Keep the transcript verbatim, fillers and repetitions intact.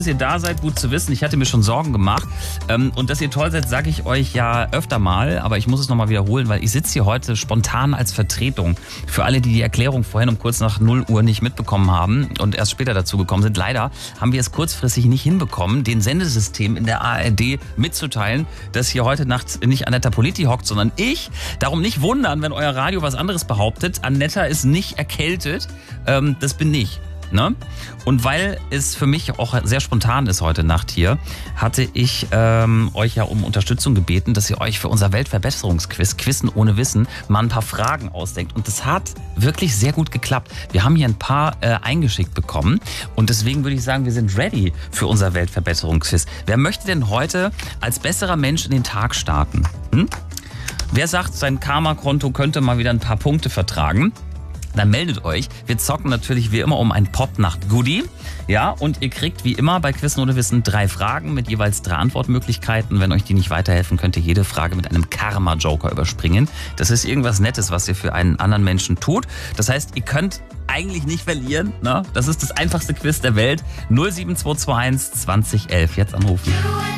Dass ihr da seid, gut zu wissen. Ich hatte mir schon Sorgen gemacht. Ähm, und dass ihr toll seid, sage ich euch ja öfter mal. Aber ich muss es nochmal wiederholen, weil ich sitze hier heute spontan als Vertretung. Für alle, die die Erklärung vorhin um kurz nach null Uhr nicht mitbekommen haben und erst später dazu gekommen sind. Leider haben wir es kurzfristig nicht hinbekommen, den Sendesystem in der A R D mitzuteilen, dass hier heute Nacht nicht Annetta Politi hockt, sondern ich. Darum nicht wundern, wenn euer Radio was anderes behauptet. Annetta ist nicht erkältet. Ähm, das bin ich. Ne? Und weil es für mich auch sehr spontan ist heute Nacht hier, hatte ich ähm, euch ja um Unterstützung gebeten, dass ihr euch für unser Weltverbesserungsquiz, Quizzen ohne Wissen, mal ein paar Fragen ausdenkt. Und das hat wirklich sehr gut geklappt. Wir haben hier ein paar äh, eingeschickt bekommen und deswegen würde ich sagen, wir sind ready für unser Weltverbesserungsquiz. Wer möchte denn heute als besserer Mensch in den Tag starten? Hm? Wer sagt, sein Karma-Konto könnte mal wieder ein paar Punkte vertragen? Dann meldet euch. Wir zocken natürlich wie immer um ein Popnacht-Goodie. Ja, und ihr kriegt wie immer bei Quizzen ohne Wissen drei Fragen mit jeweils drei Antwortmöglichkeiten. Wenn euch die nicht weiterhelfen, könnt ihr jede Frage mit einem Karma-Joker überspringen. Das ist irgendwas Nettes, was ihr für einen anderen Menschen tut. Das heißt, ihr könnt eigentlich nicht verlieren. Ne? Das ist das einfachste Quiz der Welt. null sieben zwei zwei eins zwanzig elf. Jetzt anrufen.